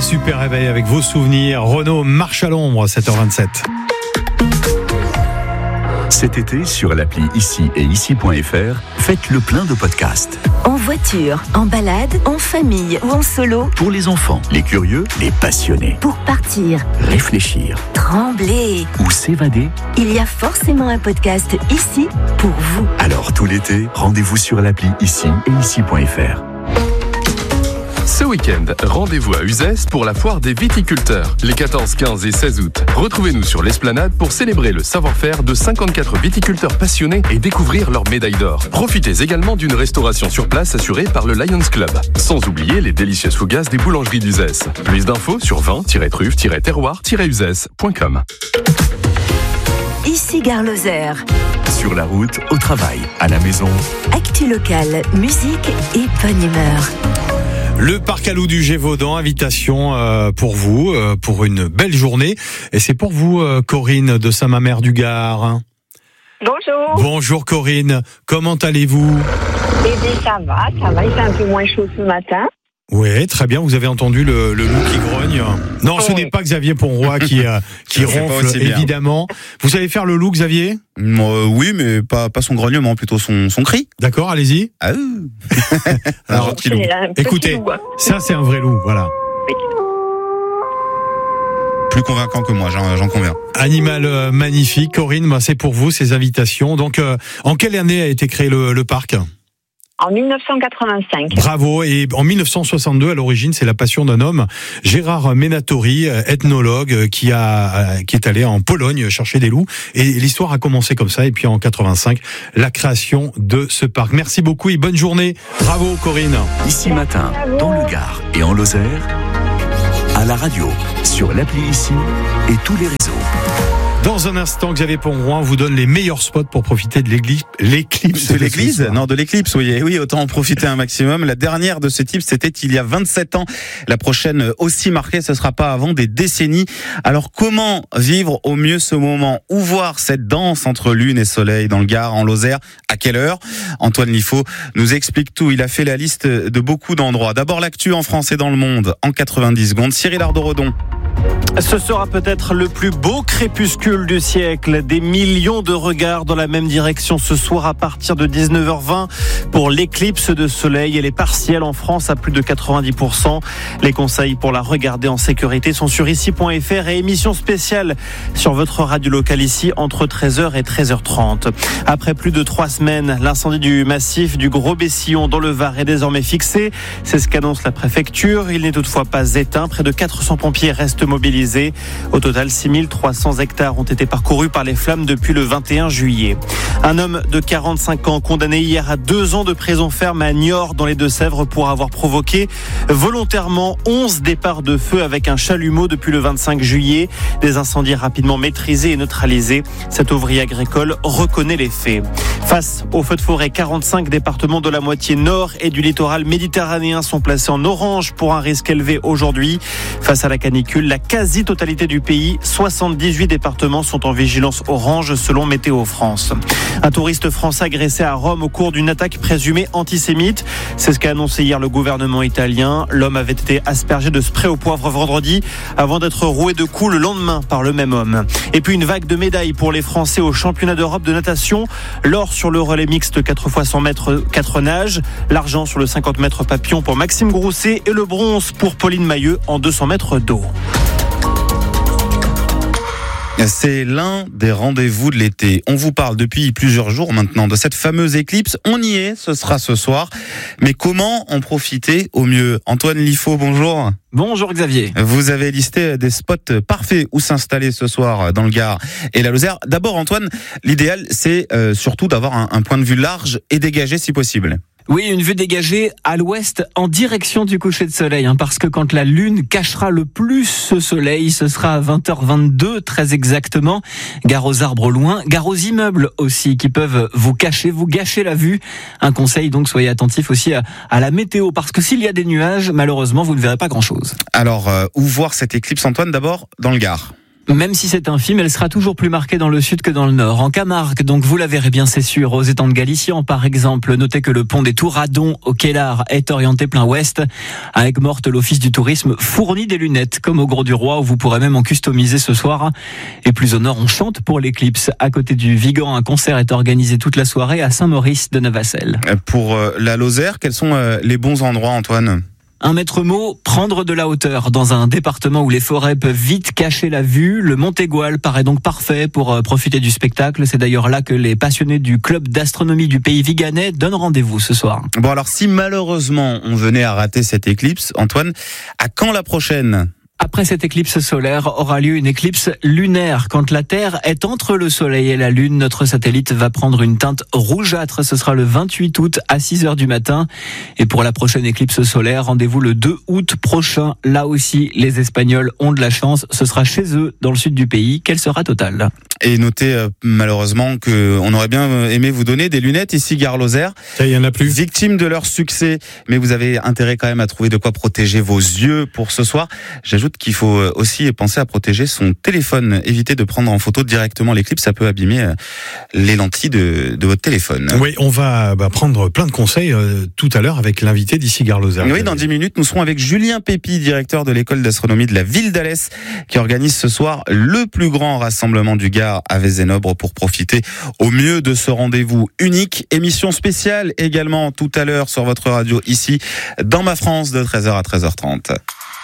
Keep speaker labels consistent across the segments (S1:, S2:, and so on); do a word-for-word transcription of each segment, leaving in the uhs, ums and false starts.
S1: super réveil avec vos souvenirs. Renaud marche à l'ombre, sept heures vingt-sept.
S2: Cet été, sur l'appli Ici et Ici point F R, faites le plein de podcasts.
S3: En voiture, en balade, en famille ou en solo.
S2: Pour les enfants, les curieux, les passionnés.
S3: Pour partir,
S2: réfléchir,
S3: trembler
S2: ou s'évader.
S3: Il y a forcément un podcast ici pour vous.
S2: Alors tout l'été, rendez-vous sur l'appli Ici et Ici point F R.
S4: Ce week-end, rendez-vous à Uzès pour la foire des viticulteurs, les quatorze, quinze et seize août. Retrouvez-nous sur l'Esplanade pour célébrer le savoir-faire de cinquante-quatre viticulteurs passionnés et découvrir leur médaille d'or. Profitez également d'une restauration sur place assurée par le Lions Club. Sans oublier les délicieuses fougasses des boulangeries d'Uzès. Plus d'infos sur vin tiret truffe tiret terroir tiret uzès point com.
S3: Ici Gare Lozère.
S2: Sur la route, au travail, à la maison.
S3: Actu locale, musique et bonne humeur.
S1: Le parc à loups du Gévaudan, invitation euh, pour vous, euh, pour une belle journée. Et c'est pour vous, euh, Corinne de Saint-Mamère-du-Gard.
S5: Bonjour.
S1: Bonjour Corinne, comment allez-vous ?
S5: Eh bien, ça va, ça va, il fait un peu moins chaud ce matin.
S1: Oui, très bien, vous avez entendu le, le loup qui grogne. Non, ce
S5: oui.
S1: n'est pas Xavier Ponroy qui, euh, qui ronfle, évidemment. Vous savez faire le loup, Xavier ?
S6: euh, Oui, mais pas, pas son grognement, plutôt son, son cri.
S1: D'accord, allez-y.
S6: Ah,
S1: Alors,
S6: un petit loup.
S5: Un petit
S1: écoutez,
S5: loup, hein.
S1: ça c'est un vrai loup, voilà.
S6: Plus convaincant que moi, j'en, j'en conviens.
S1: Animal euh, magnifique, Corinne, bah, c'est pour vous ces invitations. Donc, euh, en quelle année a été créé le, le parc ?
S5: En dix-neuf cent quatre-vingt-cinq.
S1: Bravo. Et en mille neuf cent soixante-deux, à l'origine, c'est la passion d'un homme, Gérard Menatori, ethnologue, qui a qui est allé en Pologne chercher des loups. Et l'histoire a commencé comme ça. Et puis en quatre-vingt-cinq, la création de ce parc. Merci beaucoup et bonne journée. Bravo, Corinne.
S2: Ici matin, dans le Gard et en Lozère, à la radio, sur l'appli Ici et tous les réseaux.
S1: Dans un instant, Xavier Ponroy vous donne les meilleurs spots pour profiter de l'église. L'éclipse
S6: de l'église ? Non, de l'éclipse, oui. Oui, autant en profiter un maximum. La dernière de ce type, c'était il y a vingt-sept ans. La prochaine aussi marquée, ce sera pas avant des décennies. Alors, comment vivre au mieux ce moment ? Où voir cette danse entre lune et soleil dans le Gard, en Lozère ? À quelle heure ? Antoine Liffaut nous explique tout. Il a fait la liste de beaucoup d'endroits. D'abord, l'actu en France et dans le monde, en quatre-vingt-dix secondes. Cyril Ardo-Redon.
S7: Ce sera peut-être le plus beau crépuscule du siècle. Des millions de regards dans la même direction ce soir à partir de dix-neuf heures vingt pour l'éclipse de soleil. Elle est partielle en France à plus de quatre-vingt-dix pour cent. Les conseils pour la regarder en sécurité sont sur ici point F R et émission spéciale sur votre radio locale ici entre treize heures et treize heures trente. Après plus de trois semaines, l'incendie du massif du Gros Bessillon dans le Var est désormais fixé. C'est ce qu'annonce la préfecture. Il n'est toutefois pas éteint. Près de quatre cents pompiers restent mobilisés. Au total, six mille trois cents hectares ont été parcourus par les flammes depuis le vingt et un juillet. Un homme de quarante-cinq ans condamné hier à deux ans de prison ferme à Niort dans les Deux-Sèvres pour avoir provoqué volontairement onze départs de feu avec un chalumeau depuis le vingt-cinq juillet. Des incendies rapidement maîtrisés et neutralisés. Cet ouvrier agricole reconnaît les faits. Face aux feux de forêt, quarante-cinq départements de la moitié nord et du littoral méditerranéen sont placés en orange pour un risque élevé aujourd'hui. Face à la canicule, la quasi-totalité du pays, soixante-dix-huit départements sont en vigilance orange selon Météo France. Un touriste français agressé à Rome au cours d'une attaque présumée antisémite. C'est ce qu'a annoncé hier le gouvernement italien. L'homme avait été aspergé de spray au poivre vendredi avant d'être roué de coups le lendemain par le même homme. Et puis une vague de médailles pour les Français au championnat d'Europe de natation. L'or sur le relais mixte quatre fois cent mètres quatre nages. L'argent sur le cinquante mètres papillon pour Maxime Grousset et le bronze pour Pauline Mailleux en deux cents mètres d'eau.
S6: C'est l'un des rendez-vous de l'été. On vous parle depuis plusieurs jours maintenant de cette fameuse éclipse. On y est, ce sera ce soir. Mais comment en profiter au mieux ? Antoine Liffaut, bonjour.
S7: Bonjour Xavier.
S6: Vous avez listé des spots parfaits où s'installer ce soir dans le Gard et la Lozère. D'abord Antoine, l'idéal c'est euh, surtout d'avoir un, un point de vue large et dégagé si possible.
S8: Oui, une vue dégagée à l'ouest en direction du coucher de soleil, hein, parce que quand la lune cachera le plus ce soleil, ce sera à vingt heures vingt-deux, très exactement. Gare aux arbres loin, gare aux immeubles aussi, qui peuvent vous cacher, vous gâcher la vue. Un conseil donc, soyez attentifs aussi à, à la météo, parce que s'il y a des nuages, malheureusement, vous ne verrez pas grand-chose.
S6: Alors, euh, où voir cette éclipse, Antoine, d'abord dans le Gard ?
S8: Même si c'est infime, elle sera toujours plus marquée dans le sud que dans le nord. En Camargue, donc vous la verrez bien, c'est sûr. Aux étangs de Galician, par exemple, notez que le pont des Touradons au Kellar est orienté plein ouest. À Aigues-Mortes, l'Office du tourisme fournit des lunettes, comme au Gros du Roi, où vous pourrez même en customiser ce soir. Et plus au nord, on chante pour l'éclipse. À côté du Vigan, un concert est organisé toute la soirée à Saint-Maurice de Navacelles.
S6: Pour la Lozère, quels sont les bons endroits, Antoine ?
S8: Un maître mot, prendre de la hauteur. Dans un département où les forêts peuvent vite cacher la vue, le Montégoal paraît donc parfait pour profiter du spectacle. C'est d'ailleurs là que les passionnés du club d'astronomie du pays viganais donnent rendez-vous ce soir.
S6: Bon alors si malheureusement on venait à rater cette éclipse, Antoine, à quand la prochaine ?
S8: Après cette éclipse solaire aura lieu une éclipse lunaire. Quand la Terre est entre le Soleil et la Lune, notre satellite va prendre une teinte rougeâtre. Ce sera le vingt-huit août à six heures du matin. Et pour la prochaine éclipse solaire, rendez-vous le deux août prochain. Là aussi, les Espagnols ont de la chance. Ce sera chez eux, dans le sud du pays, qu'elle sera totale.
S6: Et notez euh, malheureusement qu'on aurait bien aimé vous donner des lunettes ici, Gare Lozère.
S1: Ça, il y en a plus.
S6: Victime de leur succès, mais vous avez intérêt quand même à trouver de quoi protéger vos yeux pour ce soir. J'ajoute qu'il faut aussi penser à protéger son téléphone. Évitez de prendre en photo directement l'éclipse, ça peut abîmer les lentilles de, de votre téléphone.
S1: Oui, on va bah, prendre plein de conseils euh, tout à l'heure avec l'invité d'ici Gare Lozère.
S6: Oui, dans dix minutes, nous serons avec Julien Pépi, directeur de l'école d'astronomie de la ville d'Alès, qui organise ce soir le plus grand rassemblement du Gard à Vézénobre pour profiter au mieux de ce rendez-vous unique. Émission spéciale également tout à l'heure sur votre radio ici dans Ma France de treize heures à treize heures trente.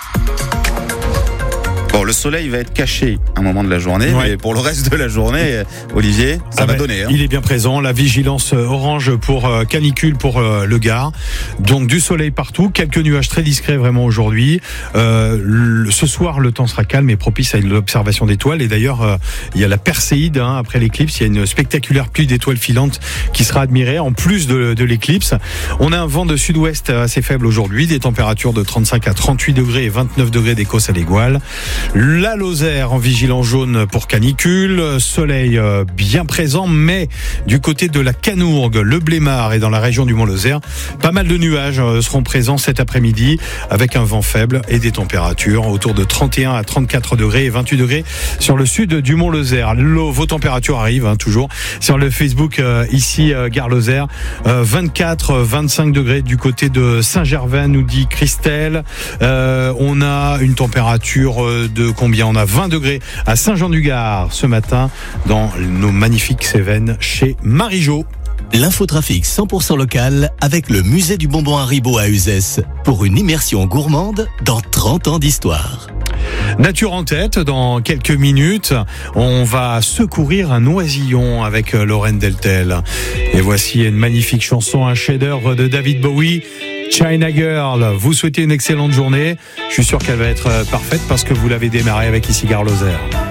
S6: Bon, le soleil va être caché à un moment de la journée, ouais. Mais pour le reste de la journée, Olivier, ça ah va ben, donner. Hein.
S1: Il est bien présent. La vigilance orange pour euh, canicule pour euh, le Gard. Donc du soleil partout, quelques nuages très discrets vraiment aujourd'hui. Euh, le, ce soir, le temps sera calme et propice à l'observation d'étoiles. Et d'ailleurs, euh, il y a la Perséide hein, après l'éclipse. Il y a une spectaculaire pluie d'étoiles filantes qui sera admirée en plus de, de l'éclipse. On a un vent de sud-ouest assez faible aujourd'hui, des températures de trente-cinq à trente-huit degrés et vingt-neuf degrés d'Écosse à l'Égual. La Lozère en vigilance jaune pour canicule, soleil bien présent, mais du côté de la Canourgue, le Blémard et dans la région du Mont-Lozère, pas mal de nuages seront présents cet après-midi avec un vent faible et des températures autour de trente et un à trente-quatre degrés et vingt-huit degrés sur le sud du Mont-Lozère. Vos températures arrivent hein, toujours sur le Facebook euh, ici euh, Gare Lozère, euh, vingt-quatre à vingt-cinq degrés du côté de Saint-Gervais, nous dit Christelle. Euh, on a une température euh, de combien ? On a vingt degrés à Saint-Jean-du-Gard ce matin dans nos magnifiques Cévennes chez Marie-Jo.
S2: L'infotrafic cent pour cent local avec le musée du bonbon Haribo à Uzès pour une immersion gourmande dans trente ans d'histoire.
S1: Nature en tête, dans quelques minutes, on va secourir un oisillon avec Lorraine Deltel. Et voici une magnifique chanson, un chef-d'œuvre de David Bowie, China Girl. Vous souhaitez une excellente journée. Je suis sûr qu'elle va être parfaite parce que vous l'avez démarrée avec ici Gare Lozère.